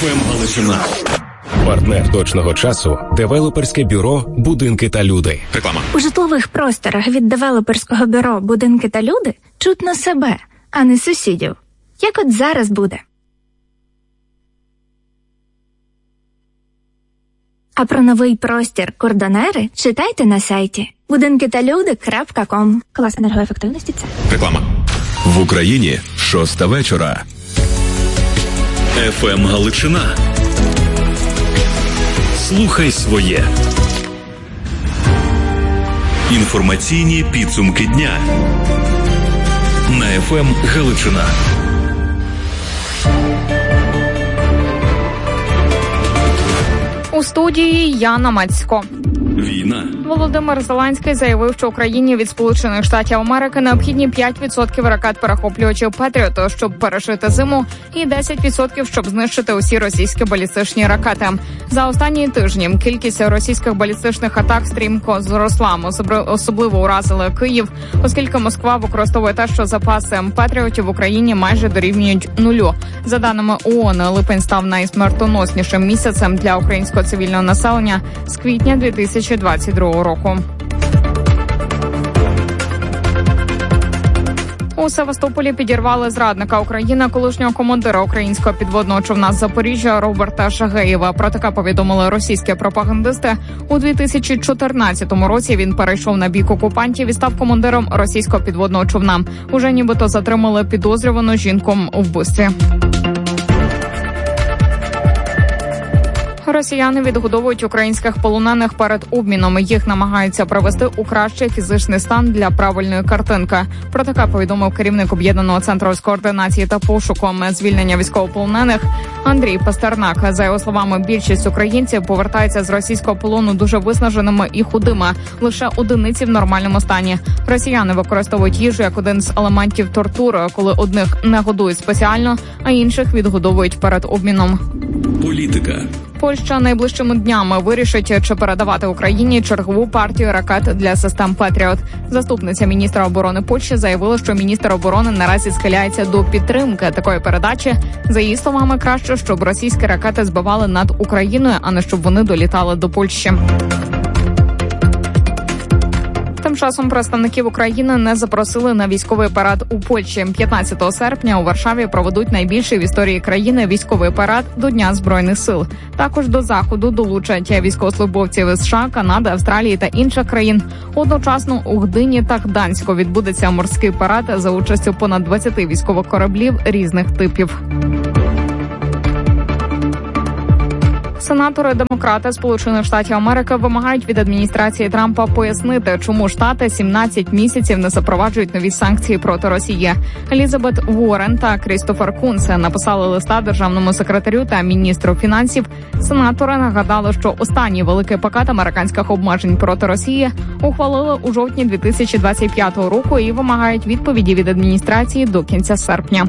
ФМ Галичина. Партнер точного часу – девелоперське бюро «Будинки та люди». Реклама. У житлових просторах від девелоперського бюро «Будинки та люди» чутно себе, а не сусідів. Як от зараз буде. А про новий простір «Кордонери» читайте на сайті budinkitalude.com. Клас енергоефективності – це. Реклама. В Україні 6 вечора. ФМ Галичина. Слухай своє. Інформаційні підсумки дня на ФМ Галичина. У студії Яна Мацько. Війна. Володимир Зеленський заявив, що Україні від Сполучених Штатів Америки необхідні 5% ракет-перехоплювачів «Петріот», щоб пережити зиму, і 10%, щоб знищити усі російські балістичні ракети. За останні тижні кількість російських балістичних атак стрімко зросла. Особливо уразили Київ, оскільки Москва використовує те, що запаси «Петріотів» в Україні майже дорівнюють нулю. За даними ООН, липень став найсмертоноснішим місяцем для українського цивільного населення з квітня 2022 року. У Севастополі підірвали зрадника України, колишнього командира українського підводного човна з Запоріжжя Роберта Шагеєва. Про таке повідомили російські пропагандисти. У 2014 році він перейшов на бік окупантів і став командиром російського підводного човна. Уже нібито затримали підозрювану жінку у вбивстві. Росіяни відгодовують українських полонених перед обміном. Їх намагаються привести у кращий фізичний стан для правильної картинки. Про таке повідомив керівник Об'єднаного центру з координації та пошуку звільнення військовополонених Андрій Пастернак. За його словами, більшість українців повертаються з російського полону дуже виснаженими і худими. Лише одиниці в нормальному стані. Росіяни використовують їжу як один з елементів тортури, коли одних не годують спеціально, а інших відгодовують перед обміном. Політика. Польща найближчими днями вирішить, чи передавати Україні чергову партію ракет для систем «Петріот». Заступниця міністра оборони Польщі заявила, що міністр оборони наразі схиляється до підтримки такої передачі. За її словами, краще, щоб російські ракети збивали над Україною, а не щоб вони долітали до Польщі. Тим часом представників України не запросили на військовий парад у Польщі. 15 серпня у Варшаві проведуть найбільший в історії країни військовий парад до Дня Збройних сил. Також до заходу долучать військовослужбовців із США, Канади, Австралії та інших країн. Одночасно у Гдині та Гданську відбудеться морський парад за участю понад 20 військових кораблів різних типів. Сенатори-демократи Сполучених Штатів Америки вимагають від адміністрації Трампа пояснити, чому Штати 17 місяців не запроваджують нові санкції проти Росії. Елізабет Уоррен та Крістофер Кунс написали листа державному секретарю та міністру фінансів. Сенатори нагадали, що останній великий пакет американських обмежень проти Росії ухвалили у жовтні 2025 року і вимагають відповіді від адміністрації до кінця серпня.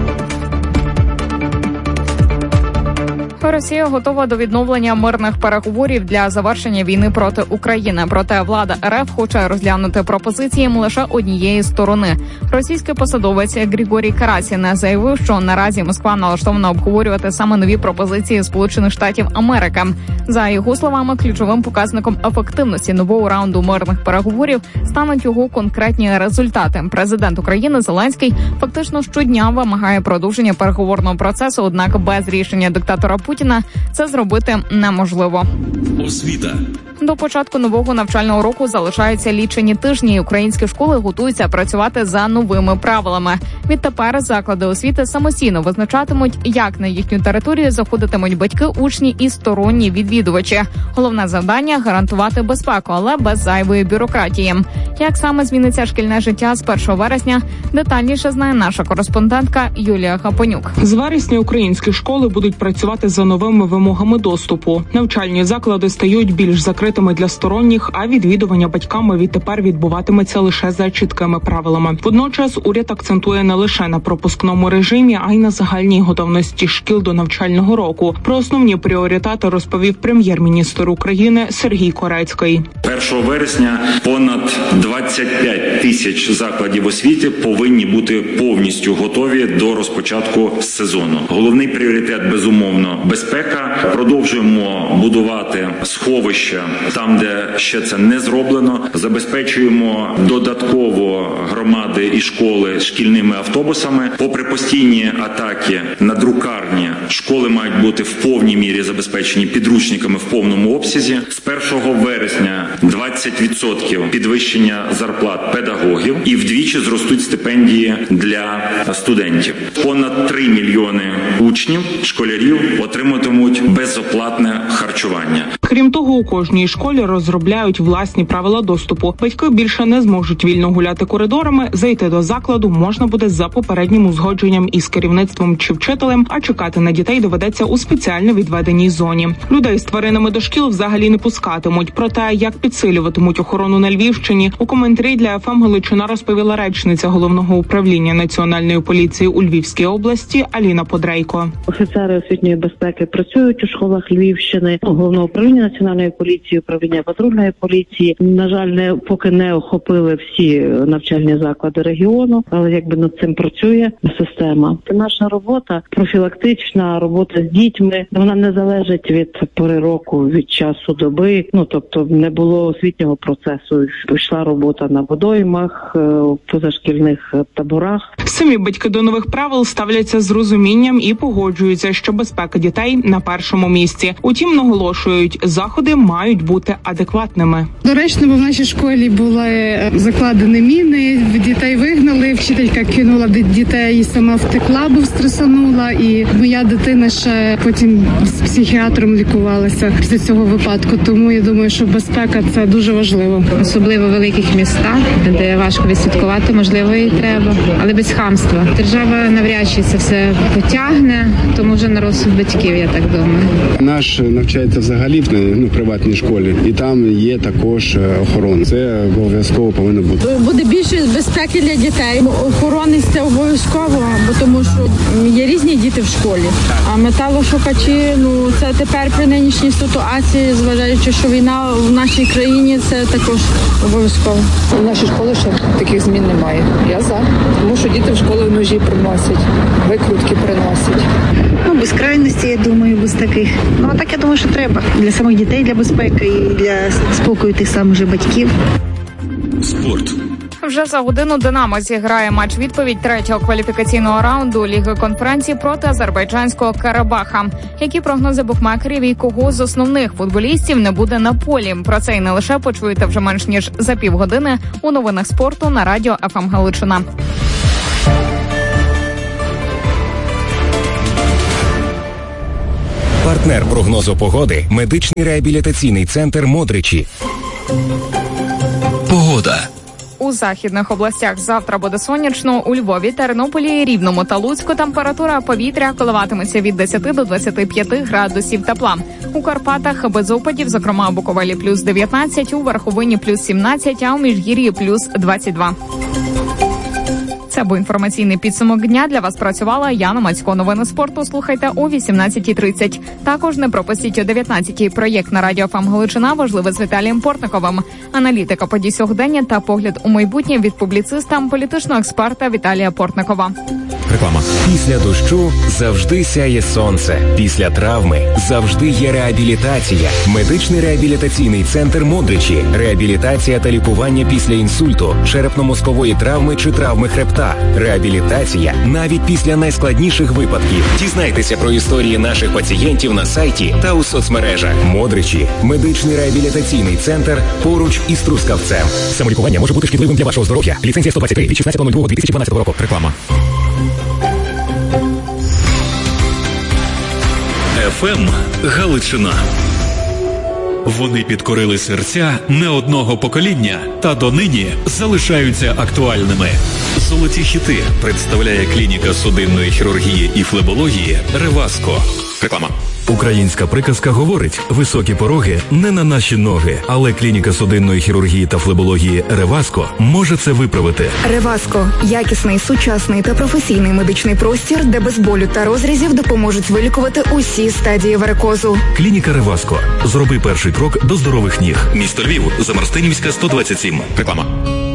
Росія готова до відновлення мирних переговорів для завершення війни проти України. Проте влада РФ хоче розглянути пропозиції лише однієї сторони. Російський посадовець Григорій Карасін заявив, що наразі Москва налаштована обговорювати саме нові пропозиції Сполучених Штатів Америки. За його словами, ключовим показником ефективності нового раунду мирних переговорів стануть його конкретні результати. Президент України Зеленський фактично щодня вимагає продовження переговорного процесу, однак без рішення диктатора Путіна це зробити неможливо. Освіта. До початку нового навчального року залишаються лічені тижні, і українські школи готуються працювати за новими правилами. Відтепер заклади освіти самостійно визначатимуть, як на їхню територію заходитимуть батьки, учні і сторонні відвідувачі. Головне завдання – гарантувати безпеку, але без зайвої бюрократії. Як саме зміниться шкільне життя з 1 вересня, детальніше знає наша кореспондентка Юлія Гапонюк. З вересня українські школи будуть працювати за новими вимогами доступу. Навчальні заклади стають більш закритими для сторонніх, а відвідування батьками відтепер відбуватиметься лише за чіткими правилами. Водночас уряд акцентує не лише на пропускному режимі, а й на загальній готовності шкіл до навчального року. Про основні пріоритети розповів прем'єр-міністр України Сергій Корецький. 1 вересня понад 25 тисяч закладів освіти повинні бути повністю готові до розпочатку сезону. Головний пріоритет, безумовно, безпека. Продовжуємо будувати сховища там, де ще це не зроблено. Забезпечуємо додатково громади і школи шкільними автобусами. Попри постійні атаки на друкарні, школи мають бути в повній мірі забезпечені підручниками в повному обсязі. З 1 вересня 20% підвищення зарплат педагогів і вдвічі зростуть стипендії для студентів. Понад 3 мільйони учнів, школярів отриматимуть безоплатне харчування. Крім того, у кожній школі розробляють власні правила доступу. Батьки більше не зможуть вільно гуляти коридорами, зайти до закладу можна буде за попереднім узгодженням із керівництвом чи вчителем, а чекати на дітей доведеться у спеціально відведеній зоні. Людей з тваринами до шкіл взагалі не пускатимуть. Про те, як підсилюватимуть охорону на Львівщині, у коментарі для ФМ Галичина розповіла речниця Головного управління Національної поліції у Львівській області Аліна Подрейко. Офіцери освітньої безпеки працюють у школах Львівщини. Головного управління Національної поліції, управління патрульної поліції, на жаль, поки не охопили всі навчальні заклади регіону, але якби над цим працює система. Це наша робота, профілактична робота з дітьми. Вона не залежить від пори року, від часу доби. Тобто не було освітнього процесу. Йшла робота на водоймах, в позашкільних таборах. Самі батьки до нових правил ставляться з розумінням і погоджуються, що безпека дітей на першому місці. Утім, наголошують, заходи мають бути адекватними. Доречно, бо в нашій школі були закладені міни, дітей вигнали, вчителька кинула дітей і сама втекла, бо стресанула. І моя дитина ще потім з психіатром лікувалася після цього випадку. Тому я думаю, що безпека – це дуже важливо. Особливо в великих містах, де важко відслідкувати, можливо, і треба, але без хамства. Держава навряд чи це все потягне, тому вже на розсуд батьків, я так думаю. Наш навчається взагалі в приватній школі, і там є також охорона. Це обов'язково повинно бути. Буде більше безпеки для дітей. Охоронець це обов'язково, бо тому що є різні діти в школі. А металошукачі, це тепер при нинішній ситуації, зважаючи, що війна в нашій країні, це також обов'язково. У нашій школі ще таких змін немає. Я за. Тому що діти в школу ножі приносять, викрутки приносять. Без крайності, я думаю, без таких. А так, я думаю, що треба. Для самих дітей, для безпеки і для спокою тих самих же батьків. Спорт. Вже за годину «Динамо» зіграє матч-відповідь третього кваліфікаційного раунду Ліги конференції проти азербайджанського Карабаха. Які прогнози букмекерів і кого з основних футболістів не буде на полі? Про це і не лише почуєте вже менш ніж за півгодини у новинах спорту на радіо ФМ Галичина. Партнер прогнозу погоди – медичний реабілітаційний центр «Модричі». Погода. У західних областях завтра буде сонячно, у Львові, Тернополі, Рівному та Луцьку температура повітря коливатиметься від 10 до 25 градусів тепла. У Карпатах без опадів, зокрема у Буковелі плюс 19, у Верховині плюс 17, а у Міжгір'ї плюс 22. Це був інформаційний підсумок дня. Для вас працювала Яна Мацько. Новини спорту слухайте о 18:30. Також не пропустіть о 19:00 проєкт на радіо ФМ Галичина «Важливе» з Віталієм Портниковим. Аналітика подій сьогодення та погляд у майбутнє від публіциста, політичного експерта Віталія Портникова. Реклама. Після дощу завжди сяє сонце. Після травми завжди є реабілітація. Медичний реабілітаційний центр «Модричі». Реабілітація та лікування після інсульту, черепно-мозкової травми чи травми хребта. Реабілітація навіть після найскладніших випадків. Дізнайтеся про історії наших пацієнтів на сайті та у соцмережах. «Модричі» – медичний реабілітаційний центр поруч із Трускавцем. Самолікування може бути шкідливим для вашого здоров'я. Ліцензія 123 від 16.02.2012 року. Реклама. ФМ Галичина. Вони підкорили серця не одного покоління та донині залишаються актуальними. Золоті хіти представляє клініка судинної хірургії і флебології «Реваско». Реклама. Українська приказка говорить: високі пороги не на наші ноги. Але клініка судинної хірургії та флебології «Реваско» може це виправити. «Реваско» – якісний, сучасний та професійний медичний простір, де без болю та розрізів допоможуть вилікувати усі стадії варикозу. Клініка «Реваско». Зроби перший крок до здорових ніг. Місто Львів, Замарстинівська, 127. Реклама.